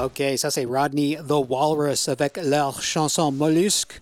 Ok, ça c'est Rodney the Walrus avec leur chanson Mollusque,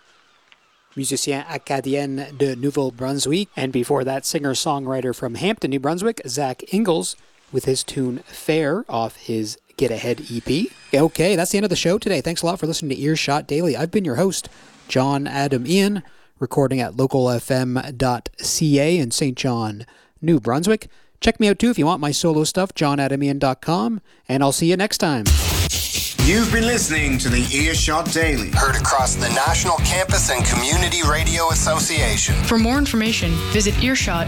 musicien acadien de Nouveau-Brunswick. And before that, singer-songwriter from Hampton, New Brunswick, Zach Ingalls, with his tune Fair off his Get Ahead EP. Okay, that's the end of the show today. Thanks a lot for listening to Earshot Daily. I've been your host, John Adam Ian, recording at localfm.ca in St. John, New Brunswick. Check me out too if you want my solo stuff, johnadamian.com, and I'll see you next time. You've been listening to the Earshot Daily. Heard across the National Campus and Community Radio Association. For more information, visit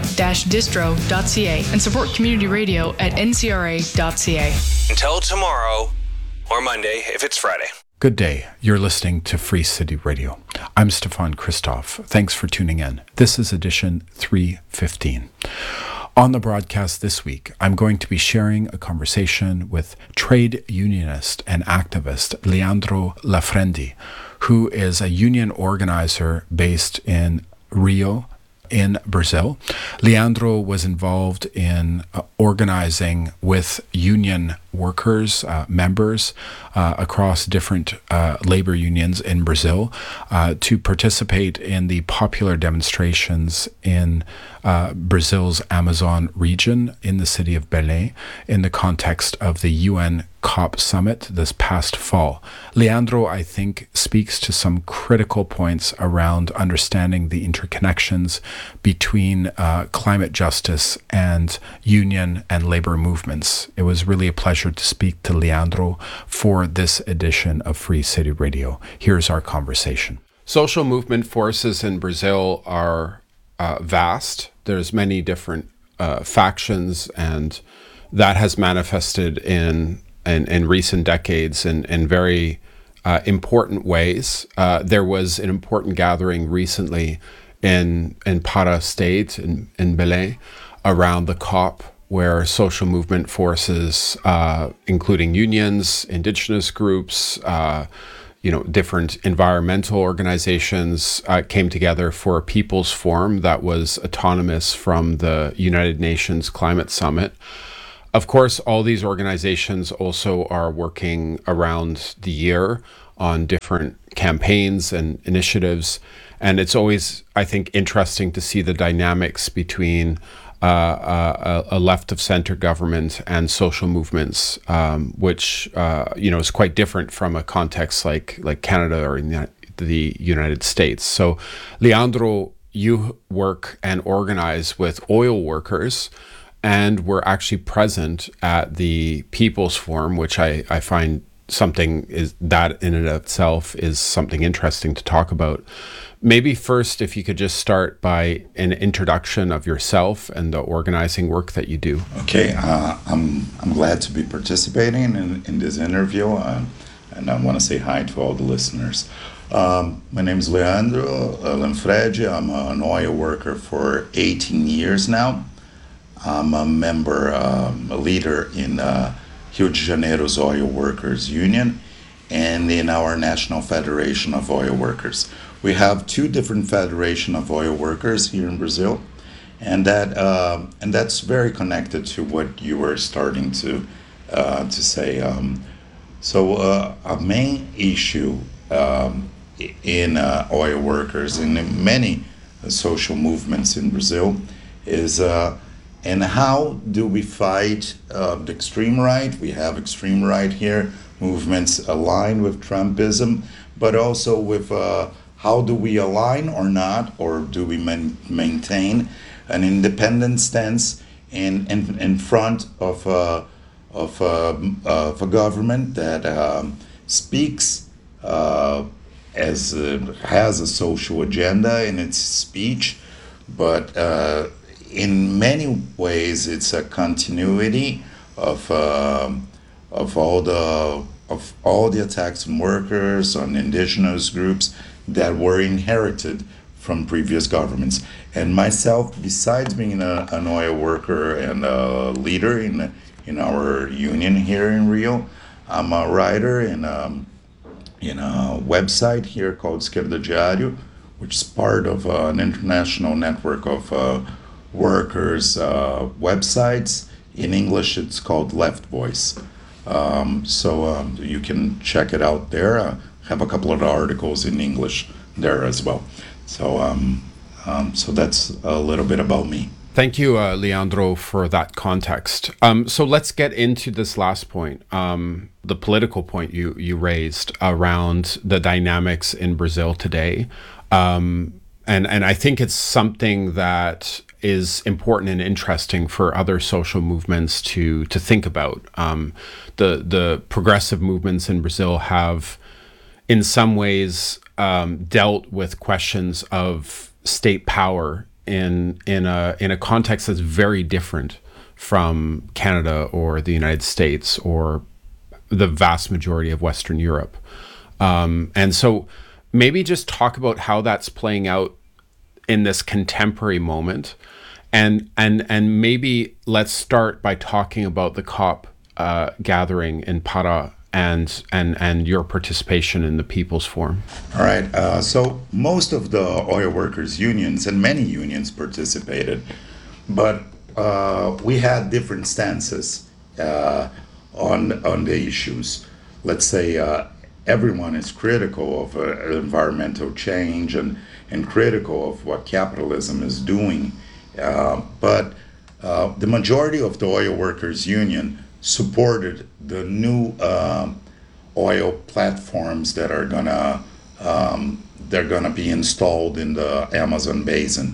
earshot-distro.ca and support community radio at ncra.ca. Until tomorrow, or Monday if it's Friday. Good day. You're listening to Free City Radio. I'm Stefan Christoff. Thanks for tuning in. This is edition 315. On the broadcast this week, I'm going to be sharing a conversation with trade unionist and activist Leandro Lafrendi, who is a union organizer based in Rio, in Brazil. Leandro was involved in organizing with union workers, members across different labor unions in Brazil to participate in the popular demonstrations in Brazil's Amazon region in the city of Belém in the context of the UN COP summit this past fall. Leandro, I think, speaks to some critical points around understanding the interconnections between climate justice and union and labor movements. It was really a pleasure to speak to Leandro for this edition of Free City Radio. Here's our conversation. Social movement forces in Brazil are vast. There's many different factions, and that has manifested in recent decades in very important ways. There was an important gathering recently in Para State, in Belém, around the COP, where social movement forces, including unions, indigenous groups, different environmental organizations came together for a people's forum that was autonomous from the United Nations Climate Summit. Of course, all these organizations also are working around the year on different campaigns and initiatives. And it's always, I think, interesting to see the dynamics between a left of center government and social movements, which is quite different from a context like Canada or in the United States. So, Leandro, you work and organize with oil workers, and we're actually present at the People's Forum, which I find something is that in and of itself is something interesting to talk about. Maybe first, if you could just start by an introduction of yourself and the organizing work that you do. Okay, I'm glad to be participating in this interview, and I want to say hi to all the listeners. My name is Leandro Lanfredi. I'm an oil worker for 18 years now. I'm a member, a leader in Rio de Janeiro's Oil Workers Union and in our National Federation of Oil Workers. We have two different federations of oil workers here in Brazil, and that's very connected to what you were starting to say. So a main issue in oil workers and in many social movements in Brazil is and how do we fight the extreme right? We have extreme right here, movements aligned with Trumpism, but also with how do we align or not, or do we maintain an independent stance in front of a government that speaks has a social agenda in its speech, but in many ways it's a continuity of all the attacks on workers, on indigenous groups that were inherited from previous governments. And myself, besides being an oil worker and a leader in our union here in Rio, I'm a writer in a website here called Esquerda Diário, which is part of an international network of workers' websites. In English, it's called Left Voice. You can check it out there. Have a couple of articles in English there as well. So that's a little bit about me. Thank you, Leandro, for that context. So let's get into this last point, the political point you raised around the dynamics in Brazil today. And I think it's something that is important and interesting for other social movements to think about. The progressive movements in Brazil have, in some ways, dealt with questions of state power in a context that's very different from Canada or the United States or the vast majority of Western Europe. And so maybe just talk about how that's playing out in this contemporary moment. And maybe let's start by talking about the COP gathering in Para and your participation in the People's Forum. All right. So most of the oil workers unions and many unions participated, but we had different stances on the issues. Let's say everyone is critical of environmental change and critical of what capitalism is doing, but the majority of the oil workers union supported the new oil platforms that are they're gonna be installed in the Amazon basin.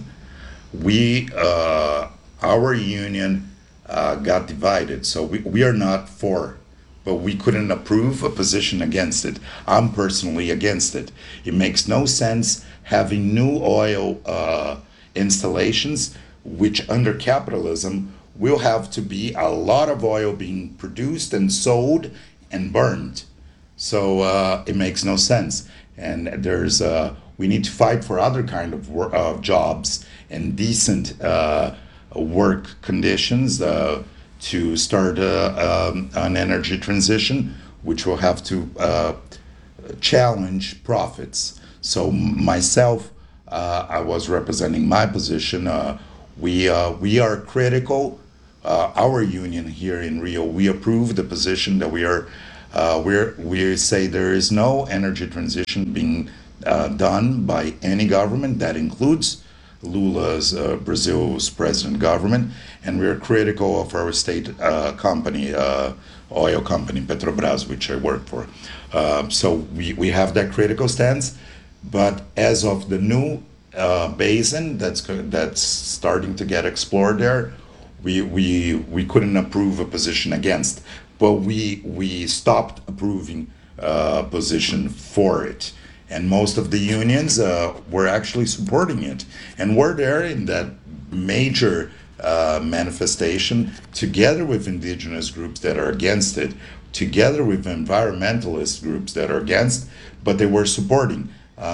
Our union got divided, so we are not for, but we couldn't approve a position against it. I'm personally against it. It makes no sense having new oil installations, which under capitalism will have to be a lot of oil being produced and sold and burned. So it makes no sense. And we need to fight for other kind of jobs and decent work conditions to start an energy transition, which will have to challenge profits. So myself, I was representing my position. We are critical. Our union here in Rio, we approve the position that we say there is no energy transition being done by any government. That includes Lula's Brazil's president government, and we're critical of our state company, oil company Petrobras, which I work for. So we have that critical stance, but as of the new basin that's starting to get explored there, we couldn't approve a position against, but we stopped approving a position for it. And most of the unions were actually supporting it. And we're there in that major manifestation together with indigenous groups that are against it, together with environmentalist groups that are against, but they were supporting.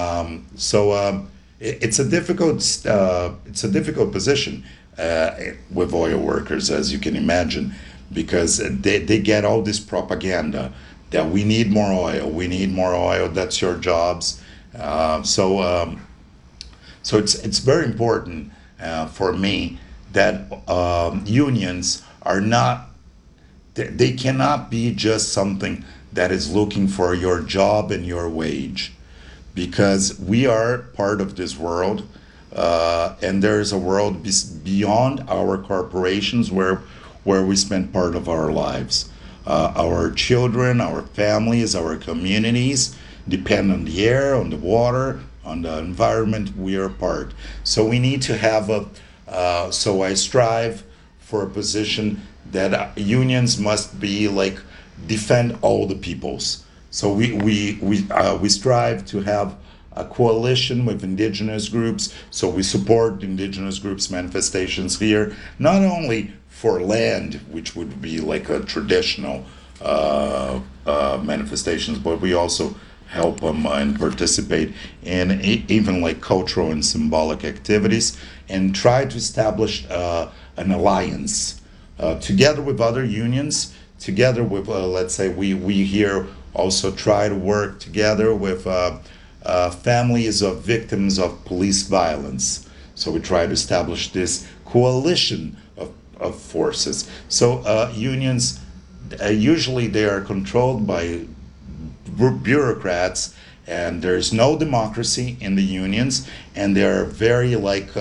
It's a difficult position with oil workers, as you can imagine, because they get all this propaganda that we need more oil, that's your jobs. So it's very important for me that unions are not, they cannot be just something that is looking for your job and your wage, because we are part of this world, and there is a world beyond our corporations where we spend part of our lives. Our children, our families, our communities depend on the air, on the water, on the environment we are part. So we need to have so I strive for a position that unions must be like defend all the peoples. So we strive to have a coalition with indigenous groups. So we support indigenous groups manifestations here, not only for land, which would be like a traditional manifestations, but we also help them and participate in even like cultural and symbolic activities, and try to establish an alliance together with other unions, together with let's say we here also try to work together with families of victims of police violence. So we try to establish this coalition of forces. So unions, usually they are controlled by bureaucrats, and there's no democracy in the unions, and they're very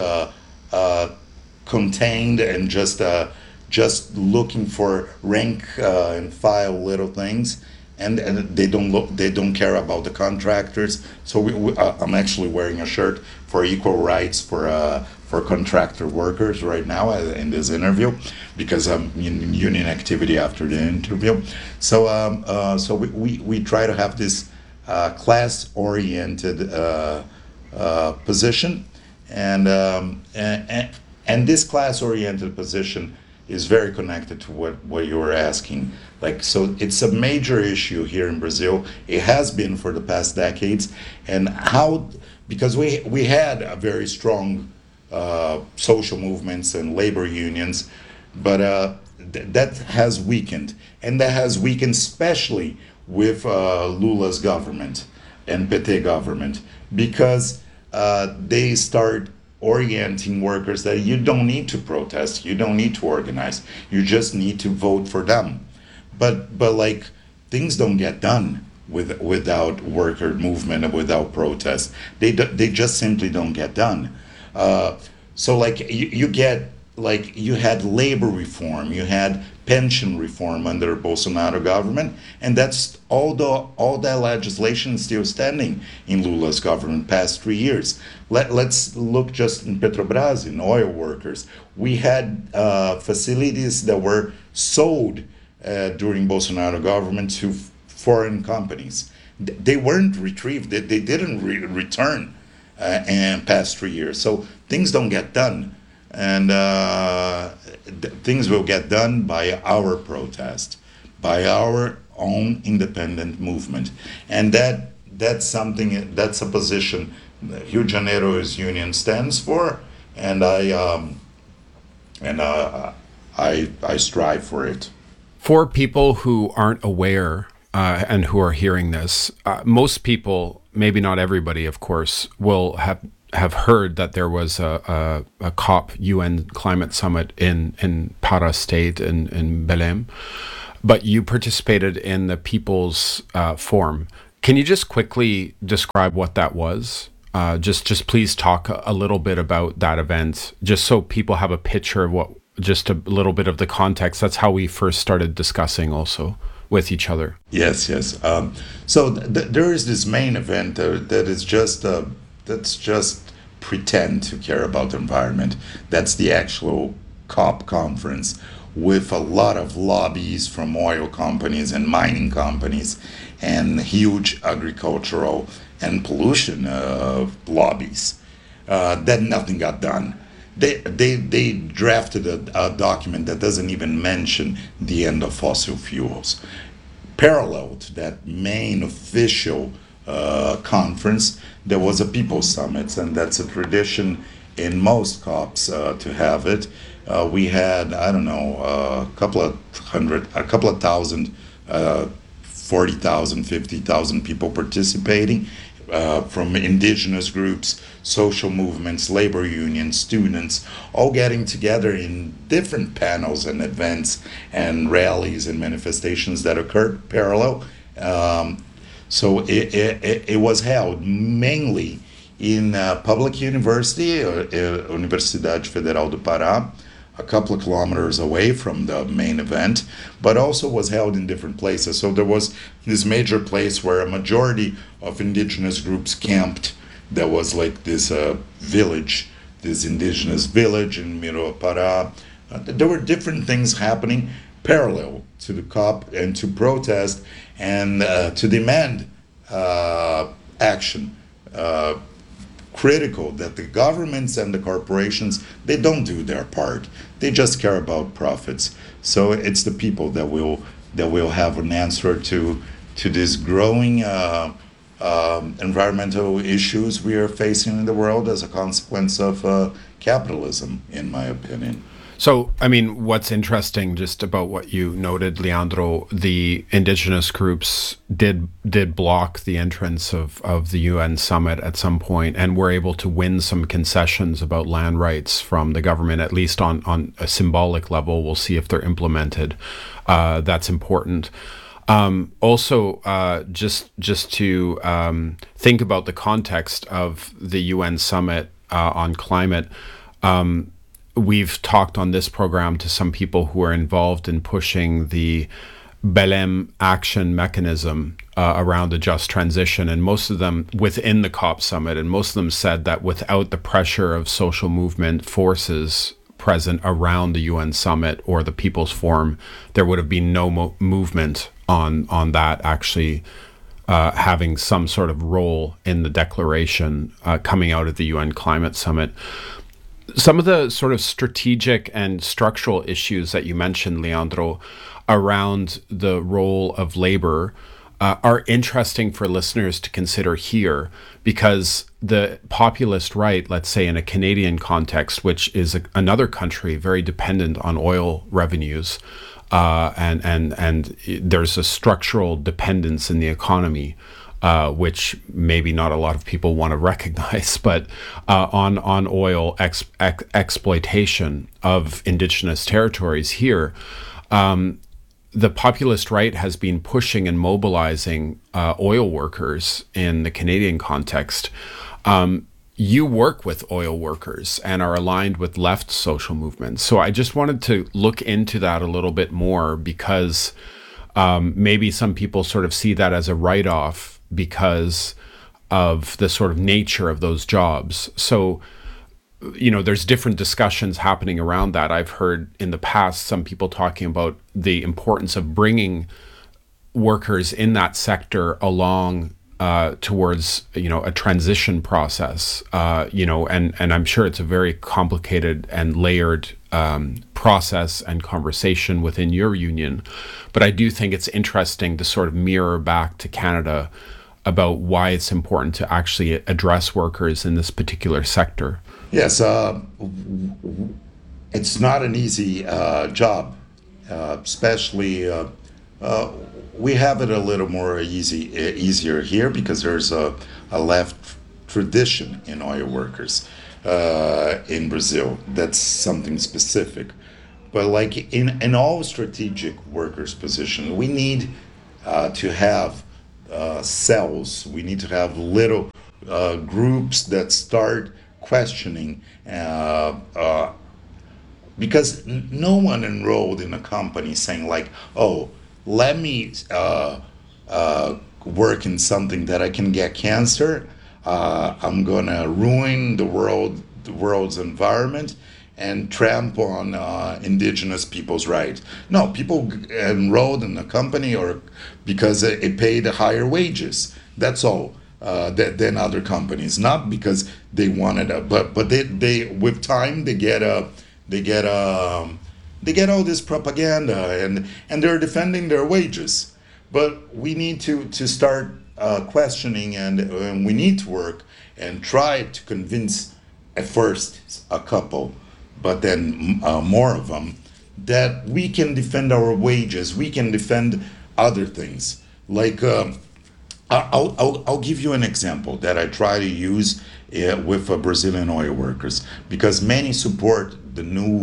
contained and just looking for rank and file little things, and they don't care about the contractors. So I'm actually wearing a shirt for equal rights for contractor workers right now in this interview, because I'm in union activity after the interview. So we try to have this class-oriented position, and this class-oriented position is very connected to what you were asking. So it's a major issue here in Brazil. It has been for the past decades, and because we had a very strong social movements and labor unions, but that has weakened, and that has weakened especially with Lula's government and PT government, because they start orienting workers that you don't need to protest, you don't need to organize, you just need to vote for them. But things don't get done without worker movement and without protest. They just simply don't get done. So you get, you had labor reform, you had pension reform under Bolsonaro government, and that's all that legislation is still standing in Lula's government past 3 years. Let's look just in Petrobras, in oil workers. We had facilities that were sold during Bolsonaro government to foreign companies. They weren't retrieved, they didn't return in past 3 years. So things don't get done. And things will get done by our protest, by our own independent movement, and that's a position Rio de Janeiro's union stands for, and I strive for it. For people who aren't aware and who are hearing this, most people, maybe not everybody, of course, will have heard that there was a COP UN climate summit in Para state in Belém, but you participated in the People's Forum. Can you just quickly describe what that was? Just please talk a little bit about that event, just so people have a picture of just a little bit of the context. That's how we first started discussing also with each other. Yes. So there is this main event that is that's just pretend to care about the environment. That's the actual COP conference, with a lot of lobbies from oil companies and mining companies and huge agricultural and pollution lobbies. That nothing got done. They drafted a document that doesn't even mention the end of fossil fuels. Parallel to that main official conference, there was a People's Summit, and that's a tradition in most COPs to have it. We had, a couple of thousand, 40,000, 50,000 people participating from indigenous groups, social movements, labor unions, students, all getting together in different panels and events and rallies and manifestations that occurred parallel. So it was held mainly in public university, Universidade Federal do Pará, a couple of kilometers away from the main event, but also was held in different places. So there was this major place where a majority of indigenous groups camped. There was this village, this indigenous village in Miro Pará. There were different things happening parallel to the COP and to protest and to demand action. Critical that the governments and the corporations, they don't do their part. They just care about profits. So it's the people that will have an answer to these growing environmental issues we are facing in the world as a consequence of capitalism, in my opinion. So, I mean, what's interesting just about what you noted, Leandro, the indigenous groups did block the entrance of the UN summit at some point and were able to win some concessions about land rights from the government, at least on a symbolic level. We'll see if they're implemented. That's important. Also, just to think about the context of the UN summit on climate, we've talked on this program to some people who are involved in pushing the Belém action mechanism around a just transition, and most of them within the COP summit, and most of them said that without the pressure of social movement forces present around the UN summit or the People's Forum, there would have been no movement on that actually having some sort of role in the declaration coming out of the UN climate summit. Some of the sort of strategic and structural issues that you mentioned, Leandro, around the role of labor are interesting for listeners to consider here, because the populist right, let's say in a Canadian context, which is another country very dependent on oil revenues, and there's a structural dependence in the economy, which maybe not a lot of people want to recognize, but on oil exploitation of indigenous territories here, the populist right has been pushing and mobilizing oil workers in the Canadian context. You work with oil workers and are aligned with left social movements. So I just wanted to look into that a little bit more, because maybe some people sort of see that as a write-off because of the sort of nature of those jobs. So, there's different discussions happening around that. I've heard in the past some people talking about the importance of bringing workers in that sector along towards, a transition process, and I'm sure it's a very complicated and layered process and conversation within your union. But I do think it's interesting to sort of mirror back to Canada about why it's important to actually address workers in this particular sector. Yes, it's not an easy job, especially we have it a little more easier here because there's a left tradition in oil workers in Brazil. That's something specific. But like in all strategic workers' position, we need to have cells. We need to have little groups that start questioning, because no one enrolled in a company saying like, oh, let me work in something that I can get cancer. I'm gonna ruin the world's environment and trample on indigenous people's rights. No, people enrolled in a company or because it paid higher wages. That's all. Than other companies, not because they wanted but they with time they get all this propaganda and they're defending their wages. But we need to start questioning and we need to work and try to convince at first a couple, but then more of them, that we can defend our wages, we can defend other things. Like I'll give you an example that I try to use with Brazilian oil workers, because many support the new